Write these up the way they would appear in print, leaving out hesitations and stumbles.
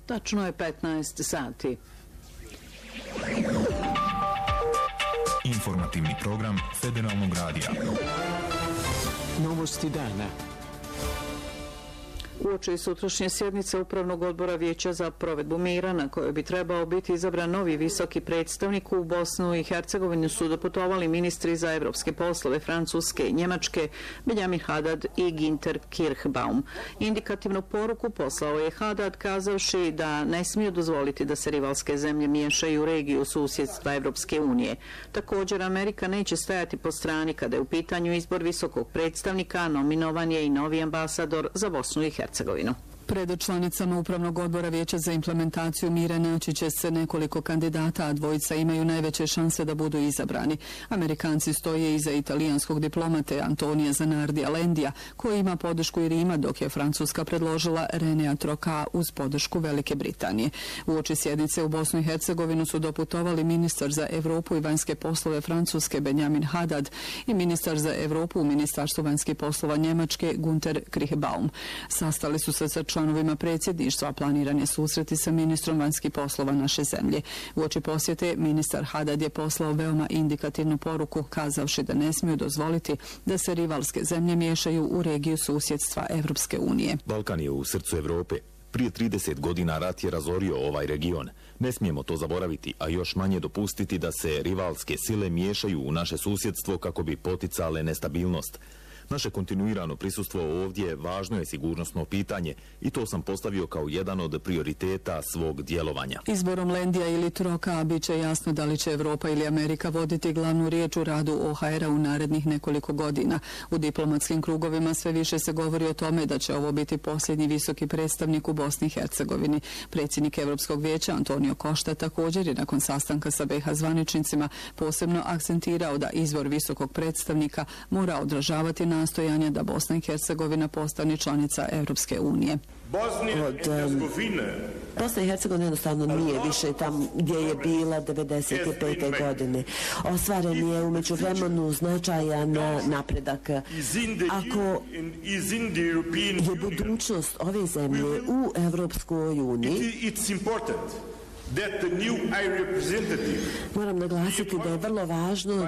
Tačno je 15 sati. Informativni program Federalnog radija. Novosti dana. Uoči sutrašnje sjednice Upravnog odbora Vijeća za provedbu mira, na kojoj bi trebao biti izabran novi visoki predstavnik, u Bosnu i Hercegovinu su doputovali ministri za evropske poslove Francuske i Njemačke, Benjamin Haddad i Günther Kirchbaum. Indikativnu poruku poslao je Haddad kazavši da ne smiju dozvoliti da se rivalske zemlje miješaju u regiju susjedstva Evropske unije. Također, Amerika neće stajati po strani kada je u pitanju izbor visokog predstavnika, nominovan je i novi ambasador za Bosnu i Hercegovinu. Pred članicama Upravnog odbora Vijeća za implementaciju mira naći će se nekoliko kandidata, a dvojica imaju najveće šanse da budu izabrani. Amerikanci stoje iza italijanskog diplomate Antonija Zanardija Lendija, koji ima podršku i Rima, dok je Francuska predložila Renea Troca uz podršku Velike Britanije. Uoči sjednice u Bosnu i Hercegovinu su doputovali ministar za Evropu i vanjske poslove Francuske Benjamin Haddad i ministar za Evropu u Ministarstvu vanjskih poslova Njemačke Günther Kirchbaum. Sastali su se sa članovima predsjedništva, planiran je susreti sa ministrom vanjskih poslova naše zemlje. Uoči posjete, ministar Haddad je poslao veoma indikativnu poruku, kazavši da ne smiju dozvoliti da se rivalske zemlje miješaju u regiju susjedstva Evropske unije. Balkan je u srcu Evrope. Prije 30 godina rat je razorio ovaj region. Ne smijemo to zaboraviti, a još manje dopustiti da se rivalske sile miješaju u naše susjedstvo kako bi poticale nestabilnost. Naše kontinuirano prisustvo ovdje važno je sigurnosno pitanje i to sam postavio kao jedan od prioriteta svog djelovanja. Izborom Lendija ili Troca bit će jasno da li će Evropa ili Amerika voditi glavnu riječ u radu OHR-a u narednih nekoliko godina. U diplomatskim krugovima sve više se govori o tome da će ovo biti posljednji visoki predstavnik u Bosni i Hercegovini. Predsjednik Evropskog vijeća Antonio Costa također je nakon sastanka sa BiH zvaničnicima posebno akcentirao da izbor visokog predstavnika mora odražavati nastojanja da Bosna i Hercegovina postane članica Evropske unije. Bosna i Hercegovina jednostavno nije više tam gdje je bila 1995. godine. Ostvaren je u međuvremenu značajan napredak. Ako je budućnost ove zemlje u Evropskoj uniji, moram naglasiti da je vrlo važno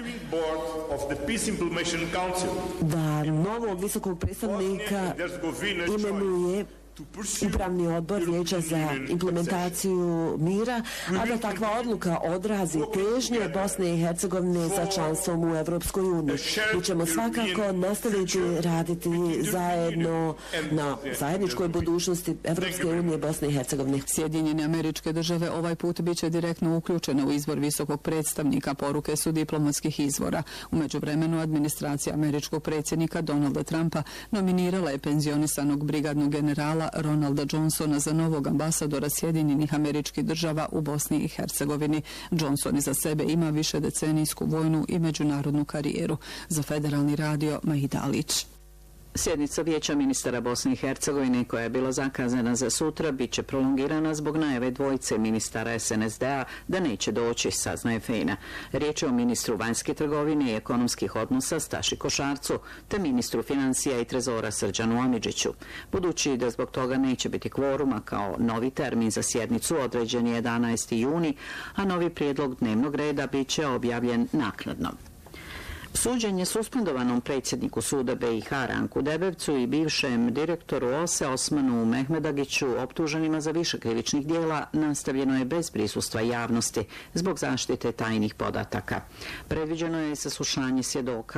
da novog visokog predstavnika imenuje Upravni odbor Vijeća za implementaciju mira, a da takva odluka odrazi težnje Bosne i Hercegovine za članstvom u Evropskoj uniji. Mi ćemo svakako nastaviti raditi zajedno na zajedničkoj budućnosti Evropske unije, Bosne i Hercegovine. Sjedinjene Američke Države ovaj put biće direktno uključene u izbor visokog predstavnika, poruke su diplomatskih izvora. U međuvremenu administracija američkog predsjednika Donalda Trumpa nominirala je penzionisanog brigadnog generala Ronalda Johnsona za novog ambasadora Sjedinjenih Američkih Država u Bosni i Hercegovini. Johnson iza sebe ima višedecenijsku vojnu i međunarodnu karijeru. Za Federalni radio, Mahida Alić. Sjednica Vijeća ministara Bosne i Hercegovine, koja je bila zakazana za sutra, bit će prolongirana zbog najave dvojice ministara SNSD-a da neće doći, saznaje FENA. Riječ je o ministru vanjske trgovine i ekonomskih odnosa Staši Košarcu, te ministru financija i trezora Srđanu Amidžiću. Budući da zbog toga neće biti kvoruma, kao novi termin za sjednicu određen je 11. juni, a novi prijedlog dnevnog reda bit će objavljen naknadno. Suđenje suspendovanom predsjedniku suda BiH Ranku Debevcu i bivšem direktoru OSE Osmanu Mehmedagiću, optuženima za više krivičnih dijela, nastavljeno je bez prisustva javnosti zbog zaštite tajnih podataka. Predviđeno je saslušanje svjedoka